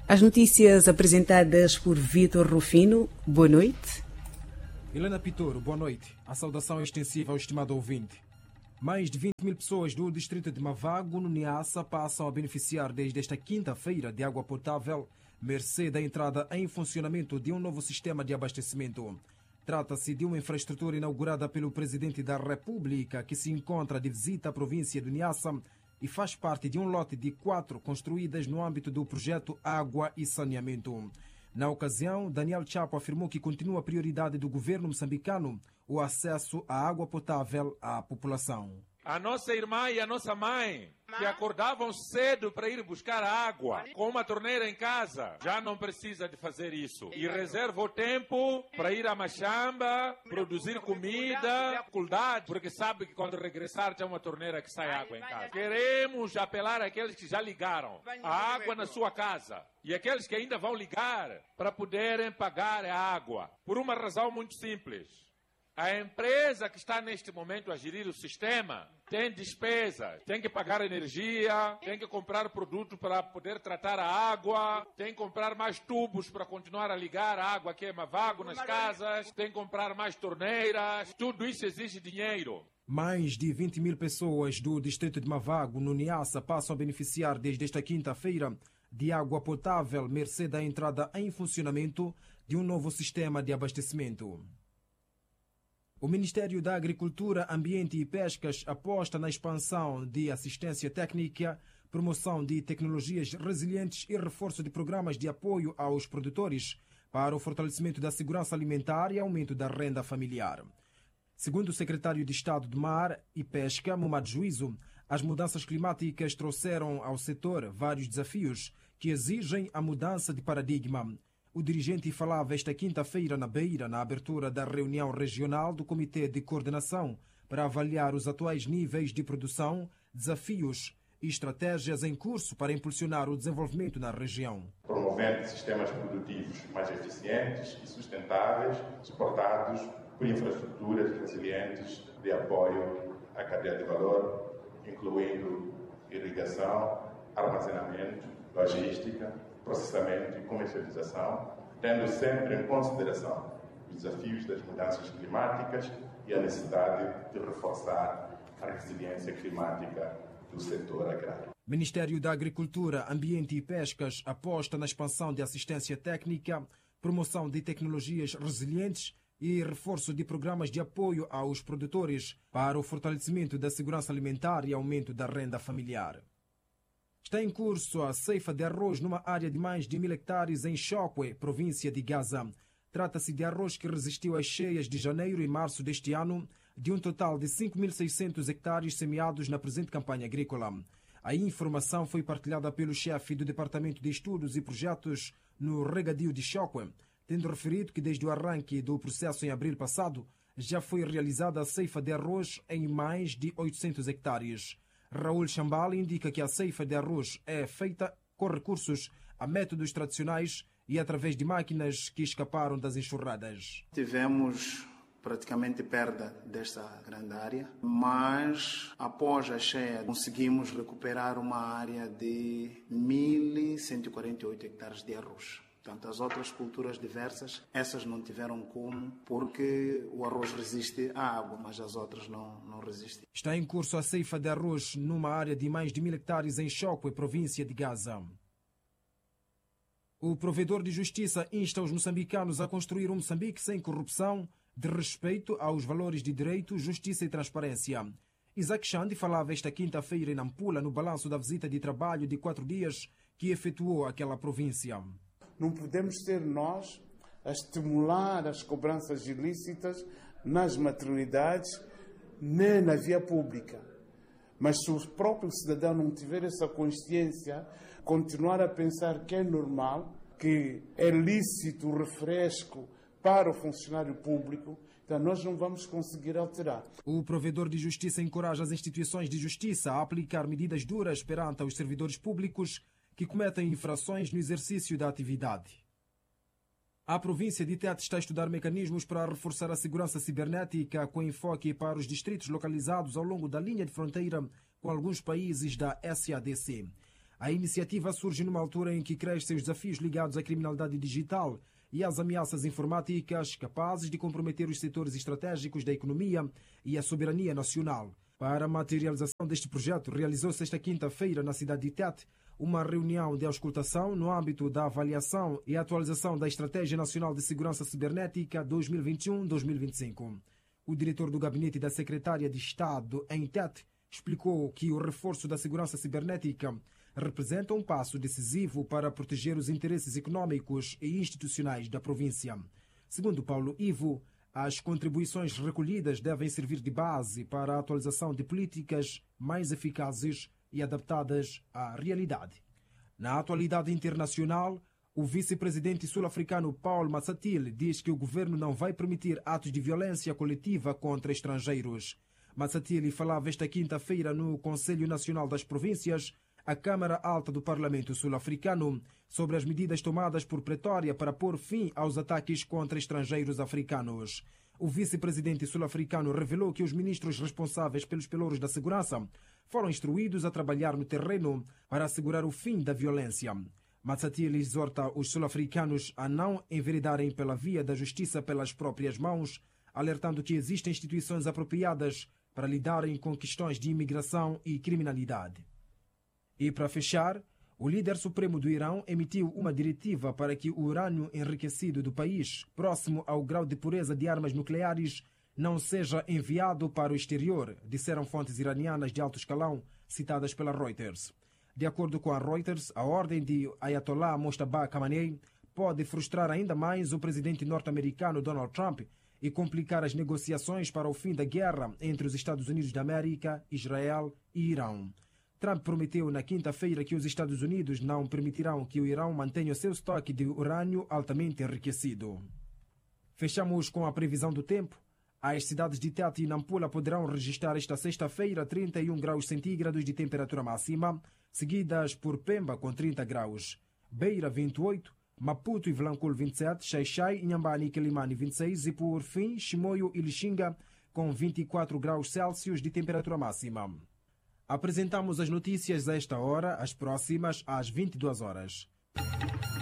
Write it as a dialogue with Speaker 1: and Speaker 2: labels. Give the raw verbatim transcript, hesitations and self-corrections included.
Speaker 1: As notícias apresentadas por Vítor Rufino. Boa noite.
Speaker 2: Helena Pitoro, boa noite. A saudação extensiva ao estimado ouvinte. Mais de vinte mil pessoas do distrito de Mavago, no Niassa, passam a beneficiar desde esta quinta-feira de água potável, mercê da entrada em funcionamento de um novo sistema de abastecimento. Trata-se de uma infraestrutura inaugurada pelo Presidente da República, que se encontra de visita à província do Niassa e faz parte de um lote de quatro construídas no âmbito do projeto Água e Saneamento. Na ocasião, Daniel Chapo afirmou que continua a prioridade do governo moçambicano o acesso à água potável à população.
Speaker 3: A nossa irmã e a nossa mãe, que acordavam cedo para ir buscar água com uma torneira em casa, já não precisa de fazer isso. E reserva o tempo para ir à machamba, produzir comida, dificuldade, porque sabe que quando regressar tem uma torneira que sai água em casa. Queremos apelar àqueles que já ligaram a água na sua casa e aqueles que ainda vão ligar para poderem pagar a água, por uma razão muito simples. A empresa que está neste momento a gerir o sistema tem despesas, tem que pagar energia, tem que comprar produto para poder tratar a água, tem que comprar mais tubos para continuar a ligar a água que é Mavago nas casas, tem que comprar mais torneiras, tudo isso exige dinheiro.
Speaker 2: Mais de vinte mil pessoas do distrito de Mavago, no Niassa, passam a beneficiar desde esta quinta-feira de água potável, mercê da entrada em funcionamento de um novo sistema de abastecimento. O Ministério da Agricultura, Ambiente e Pescas aposta na expansão de assistência técnica, promoção de tecnologias resilientes e reforço de programas de apoio aos produtores para o fortalecimento da segurança alimentar e aumento da renda familiar. Segundo o secretário de Estado de Mar e Pesca, Momad Juízo, as mudanças climáticas trouxeram ao setor vários desafios que exigem a mudança de paradigma. O dirigente falava esta quinta-feira na Beira, na abertura da reunião regional do Comitê de Coordenação para avaliar os atuais níveis de produção, desafios e estratégias em curso para impulsionar o desenvolvimento na região.
Speaker 4: Promovendo sistemas produtivos mais eficientes e sustentáveis, suportados por infraestruturas resilientes de apoio à cadeia de valor, incluindo irrigação, armazenamento, logística, processamento e comercialização, tendo sempre em consideração os desafios das mudanças climáticas e a necessidade de reforçar a resiliência climática do setor agrário.
Speaker 2: O Ministério da Agricultura, Ambiente e Pescas aposta na expansão de assistência técnica, promoção de tecnologias resilientes e reforço de programas de apoio aos produtores para o fortalecimento da segurança alimentar e aumento da renda familiar. Está em curso a ceifa de arroz numa área de mais de mil hectares em Chokwe, província de Gaza. Trata-se de arroz que resistiu às cheias de janeiro e março deste ano, de um total de cinco mil e seiscentos hectares semeados na presente campanha agrícola. A informação foi partilhada pelo chefe do Departamento de Estudos e Projetos no regadio de Chokwe, tendo referido que desde o arranque do processo em abril passado, já foi realizada a ceifa de arroz em mais de oitocentos hectares. Raul Chambal indica que a ceifa de arroz é feita com recursos a métodos tradicionais e através de máquinas que escaparam das enxurradas.
Speaker 5: Tivemos praticamente perda desta grande área, mas após a cheia conseguimos recuperar uma área de mil cento e quarenta e oito hectares de arroz. Portanto, as outras culturas diversas, essas não tiveram como, porque o arroz resiste à água, mas as outras não, não resistem.
Speaker 2: Está em curso a ceifa de arroz numa área de mais de mil hectares em Chokwe, província de Gaza. O provedor de justiça insta os moçambicanos a construir um Moçambique sem corrupção, de respeito aos valores de direito, justiça e transparência. Isaac Xande falava esta quinta-feira em Nampula no balanço da visita de trabalho de quatro dias que efetuou aquela província.
Speaker 6: Não podemos ser nós a estimular as cobranças ilícitas nas maternidades nem na via pública. Mas se o próprio cidadão não tiver essa consciência, continuar a pensar que é normal, que é lícito o refresco para o funcionário público, então nós não vamos conseguir alterar.
Speaker 2: O provedor de justiça encoraja as instituições de justiça a aplicar medidas duras perante os servidores públicos que cometem infrações no exercício da atividade. A província de Tete está a estudar mecanismos para reforçar a segurança cibernética com enfoque para os distritos localizados ao longo da linha de fronteira com alguns países da S A D C. A iniciativa surge numa altura em que crescem os desafios ligados à criminalidade digital e às ameaças informáticas capazes de comprometer os setores estratégicos da economia e a soberania nacional. Para a materialização deste projeto, realizou-se esta quinta-feira na cidade de Tete uma reunião de auscultação no âmbito da avaliação e atualização da Estratégia Nacional de Segurança Cibernética dois mil e vinte e um a dois mil e vinte e cinco. O diretor do gabinete da Secretária de Estado em Tete explicou que o reforço da segurança cibernética representa um passo decisivo para proteger os interesses econômicos e institucionais da província. Segundo Paulo Ivo, as contribuições recolhidas devem servir de base para a atualização de políticas mais eficazes e adaptadas à realidade. Na atualidade internacional, o vice-presidente sul-africano Paul Masatile diz que o governo não vai permitir atos de violência coletiva contra estrangeiros. Masatile falava esta quinta-feira no Conselho Nacional das Províncias, a Câmara Alta do Parlamento sul-africano, sobre as medidas tomadas por Pretória para pôr fim aos ataques contra estrangeiros africanos. O vice-presidente sul-africano revelou que os ministros responsáveis pelos pelouros da segurança foram instruídos a trabalhar no terreno para assegurar o fim da violência. Masatile exorta os sul-africanos a não enveredarem pela via da justiça pelas próprias mãos, alertando que existem instituições apropriadas para lidarem com questões de imigração e criminalidade. E para fechar, o líder supremo do Irão emitiu uma diretiva para que o urânio enriquecido do país, próximo ao grau de pureza de armas nucleares, não seja enviado para o exterior, disseram fontes iranianas de alto escalão citadas pela Reuters. De acordo com a Reuters, a ordem de Ayatollah Mojtaba Khamenei pode frustrar ainda mais o presidente norte-americano Donald Trump e complicar as negociações para o fim da guerra entre os Estados Unidos da América, Israel e Irão. Trump prometeu na quinta-feira que os Estados Unidos não permitirão que o Irão mantenha o seu estoque de urânio altamente enriquecido. Fechamos com a previsão do tempo. As cidades de Tete e Nampula poderão registrar esta sexta-feira trinta e um graus centígrados de temperatura máxima, seguidas por Pemba com trinta graus, Beira vinte e oito, Maputo e Vilanculo vinte e sete, Xai-Xai, Inhambane e Quelimane vinte e seis e por fim Chimoio e Lixinga com vinte e quatro graus Celsius de temperatura máxima. Apresentamos as notícias a esta hora, as próximas às vinte e duas horas.